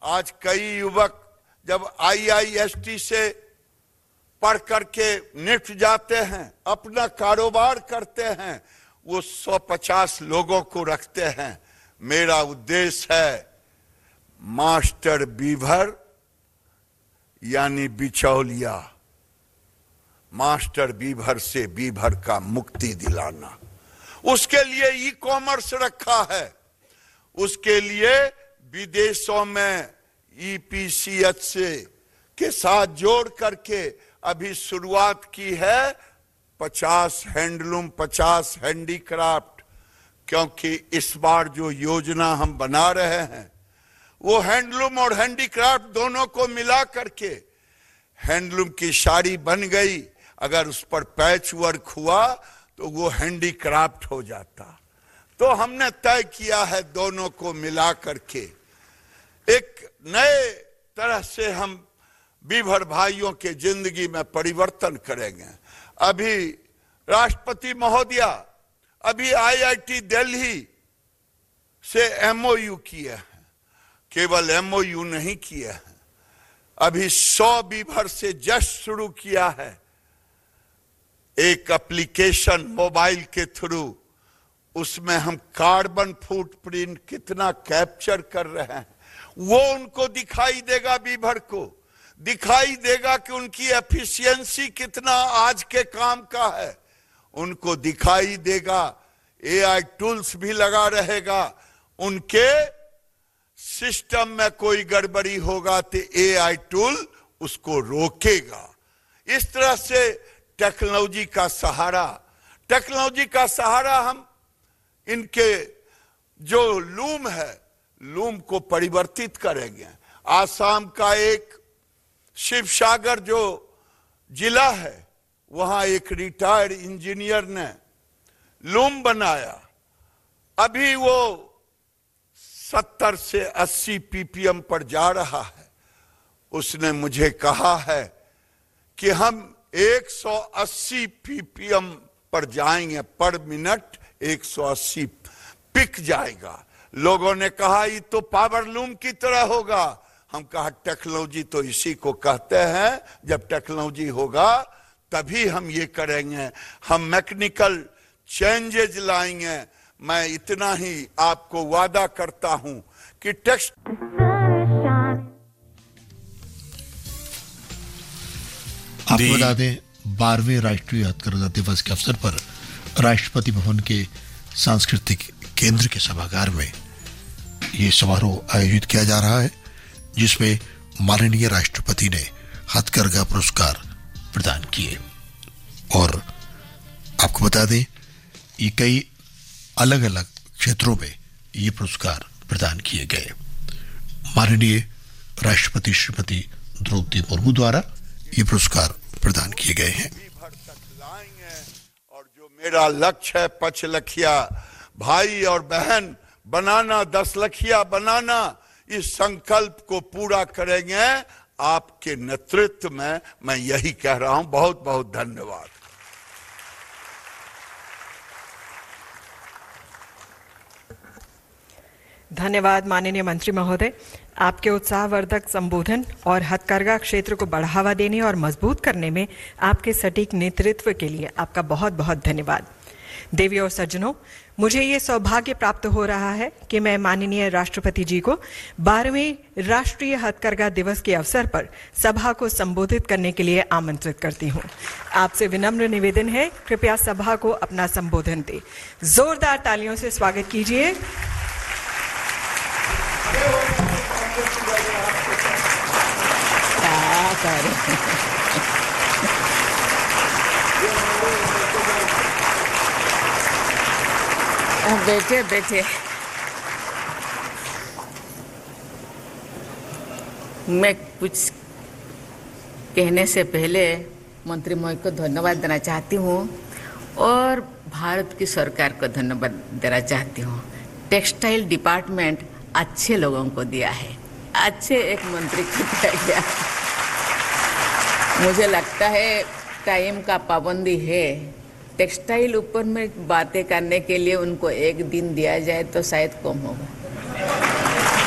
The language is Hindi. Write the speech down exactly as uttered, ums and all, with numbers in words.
आज कई युवक जब आई आई एस टी से पढ़ करके निठ जाते हैं, अपना कारोबार करते हैं, वो सौ पचास लोगों को रखते हैं। मेरा उद्देश्य है मास्टर बीभर यानी बिचौलिया, मास्टर बीभर से बीभर का मुक्ति दिलाना। उसके लिए ई कॉमर्स रखा है, उसके लिए विदेशों में ई पी सी एच से के साथ जोड़ करके अभी शुरुआत की है पचास हैंडलूम, पचास हैंडीक्राफ्ट, क्योंकि इस बार जो योजना हम बना रहे हैं वो हैंडलूम और हैंडीक्राफ्ट दोनों को मिला करके हैंडलूम की साड़ी बन गई, अगर उस पर पैच वर्क हुआ तो वो हैंडीक्राफ्ट हो जाता। तो हमने तय किया है दोनों को मिला करके एक नए तरह से हम बीभर भाइयों के जिंदगी में परिवर्तन करेंगे। अभी राष्ट्रपति महोदया अभी आई आई टी दिल्ली से एम ओ यू किए हैं, केवल एम ओ यू नहीं किए हैं, अभी सौ बीभर से जस्ट शुरू किया है एक एप्लीकेशन मोबाइल के थ्रू। उसमें हम कार्बन फुटप्रिंट कितना कैप्चर कर रहे हैं वो उनको दिखाई देगा, बीभर को दिखाई देगा कि उनकी एफिशिएंसी कितना आज के काम का है, उनको दिखाई देगा। ए आई टूल्स भी लगा रहेगा, उनके सिस्टम में कोई गड़बड़ी होगा तो ए आई टूल उसको रोकेगा। इस तरह से टेक्नोलॉजी का सहारा, टेक्नोलॉजी का सहारा हम इनके जो लूम है, लूम को परिवर्तित करेंगे। आसाम का एक शिवसागर जो जिला है, वहां एक रिटायर्ड इंजीनियर ने लूम बनाया, अभी वो सत्तर से अस्सी पी पी एम पर जा रहा है। उसने मुझे कहा है कि हम एक सौ अस्सी पी पी एम पर जाएंगे, पर मिनट एक सौ अस्सी पिक जाएगा। लोगों ने कहा ये तो पावर लूम की तरह होगा। हम कहा टेक्नोलॉजी तो इसी को कहते हैं, जब टेक्नोलॉजी होगा तभी हम ये करेंगे, हम मैकेनिकल चेंजेज लाएंगे। मैं इतना ही आपको वादा करता हूं कि टेक्स्ट आपको बता दें, बारहवें राष्ट्रीय हथकरघा दिवस के अवसर पर राष्ट्रपति भवन के सांस्कृतिक केंद्र के सभागार में ये समारोह आयोजित किया जा रहा है, जिसमें माननीय राष्ट्रपति ने हथकरघा पुरस्कार प्रदान किए। और आपको बता दें, ये कई अलग अलग क्षेत्रों में ये पुरस्कार प्रदान किए गए। माननीय राष्ट्रपति श्रीमती द्रौपदी मुर्मू द्वारा ये पुरस्कार प्रदान किए गए हैं। और जो मेरा लक्ष्य है पचलखिया भाई और बहन बनाना, दस लखिया बनाना, इस संकल्प को पूरा करेंगे आपके नेतृत्व में। मैं यही कह रहा हूं। बहुत बहुत धन्यवाद। धन्यवाद माननीय मंत्री महोदय। आपके उत्साहवर्धक संबोधन और हथकरघा क्षेत्र को बढ़ावा देने और मजबूत करने में आपके सटीक नेतृत्व के लिए आपका बहुत बहुत धन्यवाद। देवी और सज्जनों, मुझे ये सौभाग्य प्राप्त हो रहा है कि मैं माननीय राष्ट्रपति जी को बारहवें राष्ट्रीय हथकरघा दिवस के अवसर पर सभा को संबोधित करने के लिए आमंत्रित करती हूँ। आपसे विनम्र निवेदन है, कृपया सभा को अपना संबोधन दें। जोरदार तालियों से स्वागत कीजिए। बैठे बैठे मैं कुछ कहने से पहले मंत्री महोदय को धन्यवाद देना चाहती हूँ और भारत की सरकार को धन्यवाद देना चाहती हूँ। टेक्सटाइल डिपार्टमेंट अच्छे लोगों को दिया है, अच्छे एक मंत्री को दिया गया। मुझे लगता है टाइम का पाबंदी है, टेक्सटाइल ऊपर में बातें करने के लिए उनको एक दिन दिया जाए तो शायद कम होगा।